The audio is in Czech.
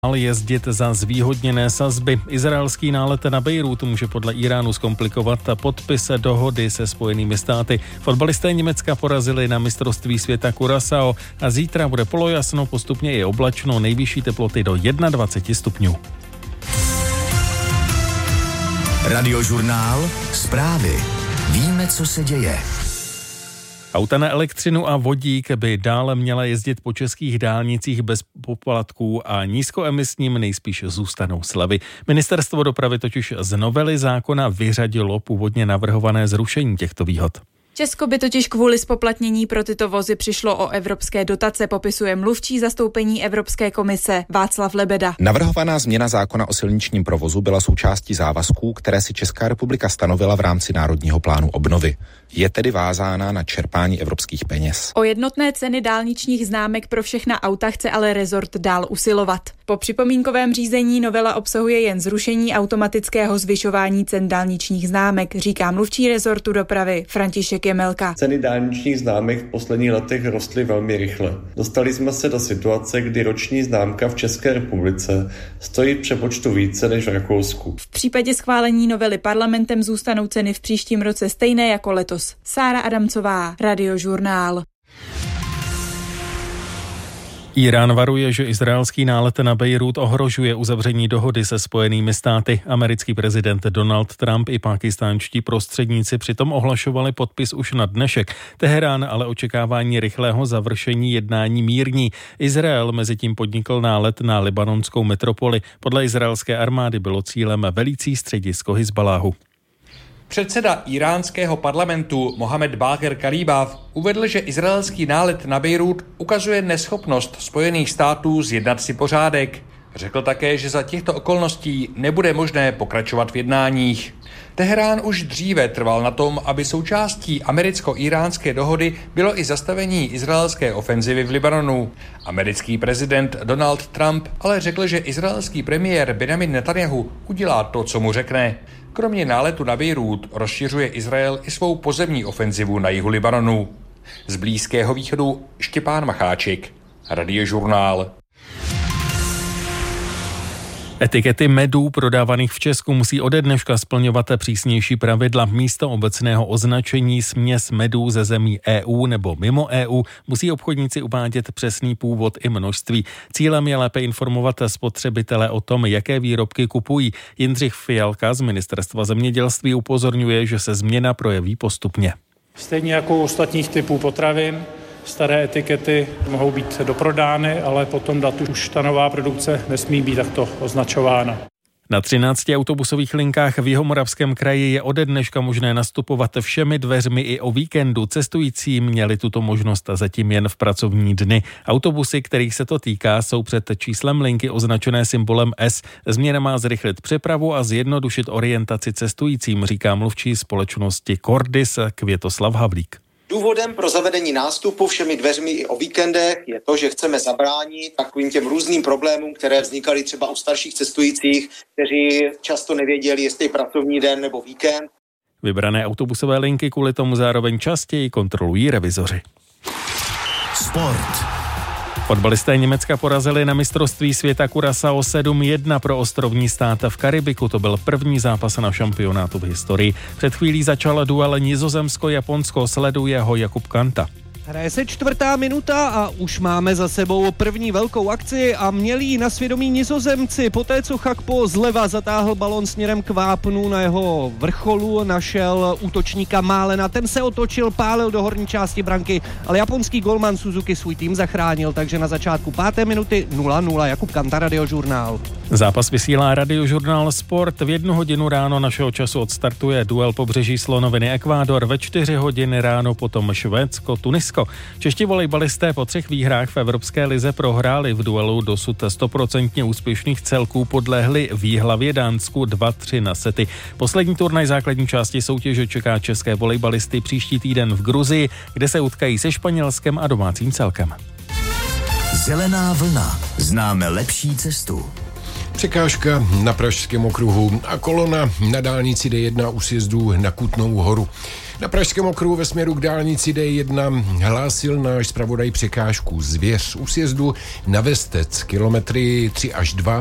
jezdit za zvýhodněné sazby. Izraelský nálet na Bejrút může podle Íránu zkomplikovat podpis dohody se Spojenými státy. Fotbalisté Německa porazili na mistrovství světa Curaçao a zítra bude polojasno, postupně i oblačno, nejvyšší teploty do 21 stupňů. Radiožurnál, zprávy. Víme, co se děje. Auta na elektřinu a vodík by dále měla jezdit po českých dálnicích bez poplatků a nízkoemisním nejspíš zůstanou slevy. Ministerstvo dopravy totiž z novely zákona vyřadilo původně navrhované zrušení těchto výhod. Česko by totiž kvůli zpoplatnění pro tyto vozy přišlo o evropské dotace, popisuje mluvčí zastoupení Evropské komise Václav Lebeda. Navrhovaná změna zákona o silničním provozu byla součástí závazků, které si Česká republika stanovila v rámci Národního plánu obnovy. Je tedy vázána na čerpání evropských peněz. O jednotné ceny dálničních známek pro všechna auta chce ale rezort dál usilovat. Po připomínkovém řízení novela obsahuje jen zrušení automatického zvyšování cen dálničních známek, říká mluvčí rezortu dopravy František Jemelka. Ceny dálničních známek v posledních letech rostly velmi rychle. Dostali jsme se do situace, kdy roční známka v České republice stojí v přepočtu více než v Rakousku. V případě schválení novely parlamentem zůstanou ceny v příštím roce stejné jako letos. Sára Adamcová, Radiožurnál. Írán varuje, že izraelský nálet na Bejrút ohrožuje uzavření dohody se Spojenými státy. Americký prezident Donald Trump i pákistánští prostředníci přitom ohlašovali podpis už na dnešek. Teherán ale očekávání rychlého završení jednání mírní. Izrael mezitím podnikl nálet na libanonskou metropoli. Podle izraelské armády bylo cílem velící středisko Hizbaláhu. Předseda iránského parlamentu Mohamed Baqir Kalibaf uvedl, že izraelský nálet na Bejrút ukazuje neschopnost Spojených států zjednat si pořádek. Řekl také, že za těchto okolností nebude možné pokračovat v jednáních. Teherán už dříve trval na tom, aby součástí americko-iránské dohody bylo i zastavení izraelské ofenzivy v Libanonu. Americký prezident Donald Trump ale řekl, že izraelský premiér Benjamin Netanyahu udělá to, co mu řekne. Kromě náletu na Bejrút rozšiřuje Izrael i svou pozemní ofenzivu na jihu Libanonu. Z Blízkého východu Štěpán Macháček, Radiožurnál. Etikety medů prodávaných v Česku musí ode dneška splňovat přísnější pravidla. Místo obecného označení směs medů ze zemí EU nebo mimo EU musí obchodníci uvádět přesný původ i množství. Cílem je lépe informovat spotřebitele o tom, jaké výrobky kupují. Jindřich Fialka z Ministerstva zemědělství upozorňuje, že se změna projeví postupně. Stejně jako u ostatních typů potravin, staré etikety mohou být doprodány, ale po tom datu už ta nová produkce nesmí být takto označována. Na 13 autobusových linkách v Jihomoravském kraji je ode dneška možné nastupovat všemi dveřmi i o víkendu. Cestující měli tuto možnost zatím jen v pracovní dny. Autobusy, kterých se to týká, jsou před číslem linky označené symbolem S. Změna má zrychlit přepravu a zjednodušit orientaci cestujícím, říká mluvčí společnosti Cordis Květoslav Havlík. Důvodem pro zavedení nástupu všemi dveřmi i o víkendech je to, že chceme zabránit takovým těm různým problémům, které vznikaly třeba u starších cestujících, kteří často nevěděli, jestli je pracovní den nebo víkend. Vybrané autobusové linky kvůli tomu zároveň častěji kontrolují revizoři. Sport. Fotbalisté Německa porazili na mistrovství světa Curaçao 7-1 pro ostrovní stát v Karibiku. To byl první zápas na šampionátu v historii. Před chvílí začal duel Nizozemsko-Japonsko, sleduje ho Jakub Kanta. Hraje se 4. minuta a už máme za sebou první velkou akci a měli ji na svědomí Nizozemci. Poté, co Chakpo zleva zatáhl balon směrem k vápnu, na jeho vrcholu našel útočníka Málena. Ten se otočil, pálil do horní části branky, ale japonský golman Suzuki svůj tým zachránil, takže na začátku 5. minuty 0-0. Jakub Kanta, Radiožurnál. Zápas vysílá Radiožurnál Sport. V 1 hodinu ráno našeho času odstartuje duel Pobřeží slonoviny Ekvádor, ve 4 hodiny ráno potom Švédsko, Tunisko. Čeští volejbalisté po 3 výhrách v Evropské lize prohráli v duelu dosud 100% úspěšných celků, podlehli v Jihlavě Dánsku 2-3 na sety. Poslední turnaj základní části soutěže čeká české volejbalisty příští týden v Gruzii, kde se utkají se Španělskem a domácím celkem. Zelená vlna. Známe lepší cestu. Překážka na Pražském okruhu a kolona na dálnici D1 u sjezdu na Kutnou Horu. Na pražském okruhu ve směru k dálnici D1 hlásil náš zpravodaj překážku Zvěř u sjezdu na Vestec, kilometry 3 až 2